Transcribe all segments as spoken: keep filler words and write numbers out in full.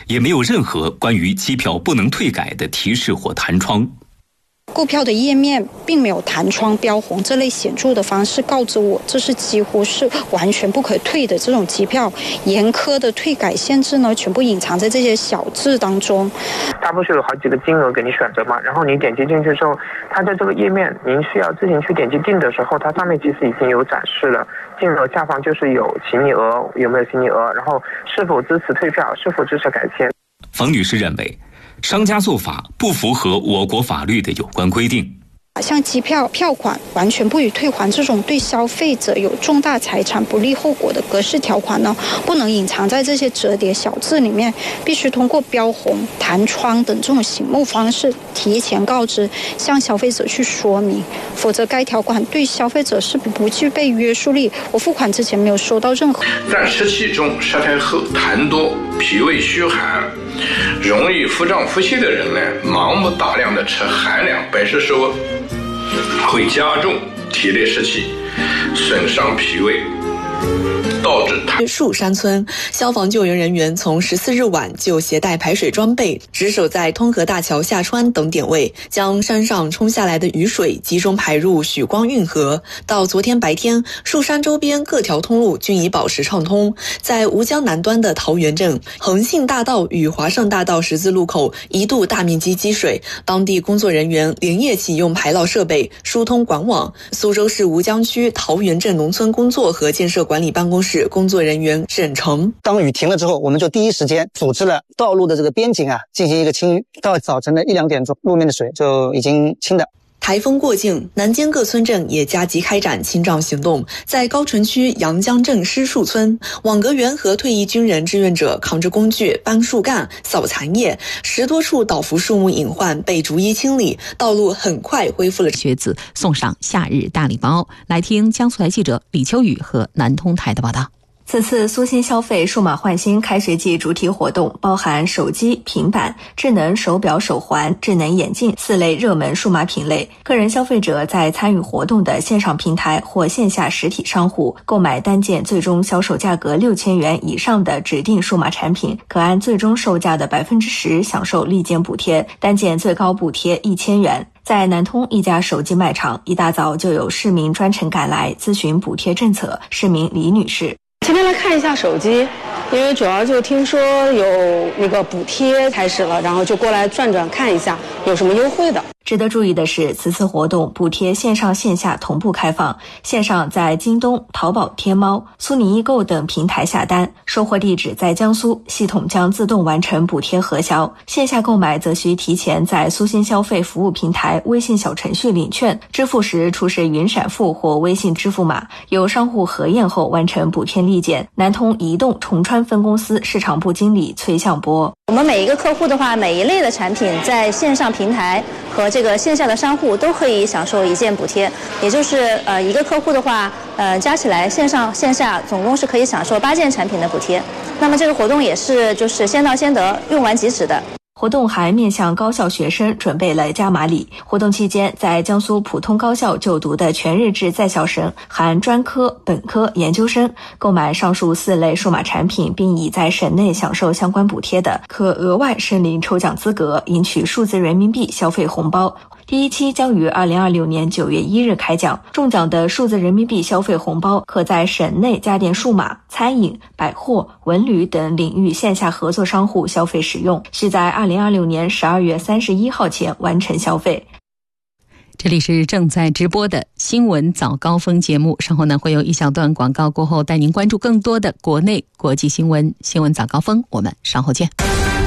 也没有任何关于机票不能退改的提示或弹窗。 购票的页面并没有弹窗标红这类显著的方式告知我，这是几乎是完全不可退的这种机票。严苛的退改限制呢，全部隐藏在这些小字当中。 它不是有好几个金额给你选择嘛？然后你点击进去之后，它在这个页面您需要自行去点击订的时候，它上面其实已经有展示了。金额下方就是有请你额，有没有请你额，然后是否支持退票，是否支持改签。 冯女士认为，商家做法不符合我国法律的有关规定。 像机票票款完全不予退还这种对消费者有重大财产不利后果的格式条款呢，不能隐藏在这些折叠小字里面，必须通过标红、弹窗等这种醒目方式提前告知，向消费者去说明，否则该条款对消费者是不具备约束力。我付款之前没有收到任何。 在湿气中舌苔厚、痰多、脾胃虚寒、容易腹胀腹泻的人呢，盲目大量的吃寒凉白食食物，会加重体内湿气，损伤脾胃，导致痰。 树山村消防救援人员从十四日晚就携带排水装备，值守在通河大桥下川等点位，将山上冲下来的雨水集中排入许光运河。到昨天白天，树山周边各条通路均已保持畅通。在吴江南端的桃源镇，恒信大道与华盛大道十字路口一度大面积积水，当地工作人员连夜启用排涝设备疏通管网。苏州市吴江区桃源镇农村工作和建设管理办公室工作人员沈成， 当雨停了之后，我们就第一时间组织了道路的这个边景啊进行一个清淤，到早晨的一两点钟，路面的水就已经清的。 台风过境，南间各村镇也加急开展清障行动。在高淳区阳江镇施树村，网格员和退役军人志愿者扛着工具搬树干、扫残叶，十多处倒伏树木隐患被逐一清理，道路很快恢复了。 学子送上夏日大礼包。来听江苏台记者李秋雨和南通台的报道。 此次苏新消费数码焕新开学季主题活动包含手机、平板、智能手表、手环、智能眼镜四类热门数码品类。个人消费者在参与活动的线上平台或线下实体商户购买单件最终销售价格六千元以上的指定数码产品，可按最终售价的百分之十享受立减补贴，单件最高补贴一千元。在南通一家手机卖场，一大早就有市民专程赶来咨询补贴政策。市民李女士， 今天来看一下手机，因为主要就听说有那个补贴开始了，然后就过来转转看一下有什么优惠的。 值得注意的是，此次活动补贴线上线下同步开放，线上在京东、淘宝、天猫、苏宁易购等平台下单，收货地址在江苏，系统将自动完成补贴核销。线下购买则需提前在苏新消费服务平台微信小程序领券，支付时出示云闪付或微信支付码，由商户核验后完成补贴立减。南通移动崇川分公司市场部经理崔向波， 我们每一个客户的话，每一类的产品在线上平台和这个线下的商户都可以享受一件补贴，也就是呃一个客户的话，呃加起来线上线下总共是可以享受八件产品的补贴。那么这个活动也是就是先到先得，用完即止的。 活动还面向高校学生准备了加码礼。活动期间，在江苏普通高校就读的全日制在校生含专科、本科、研究生，购买上述四类数码产品并已在省内享受相关补贴的，可额外申领抽奖资格，赢取数字人民币消费红包。第一期将于二零二六年九月一日开奖，中奖的数字人民币消费红包可在省内家电数码、餐饮、百货、文旅等领域线下合作商户消费使用，需在二零二六年十二月三十一号前完成消费。 这里是正在直播的新闻早高峰节目，稍后呢会有一小段广告过后带您关注更多的国内国际新闻。新闻早高峰，我们稍后见。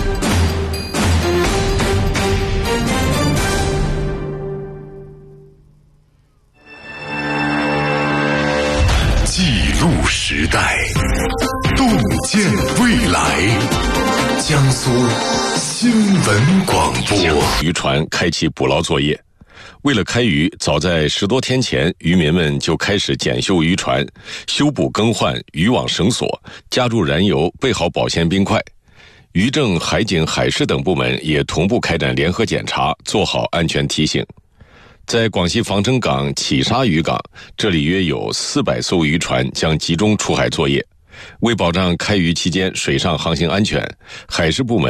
记录时代，洞见未来。江苏新闻广播， 渔船开启捕捞作业。为了开渔，早在十多天前，渔民们就开始检修渔船，修补更换渔网绳索，加注燃油，备好保鲜冰块。渔政、海警、海事等部门也同步开展联合检查，做好安全提醒。在广西防城港启沙渔港，这里约有四百艘渔船将集中出海作业。为保障开渔期间水上航行安全，海事部门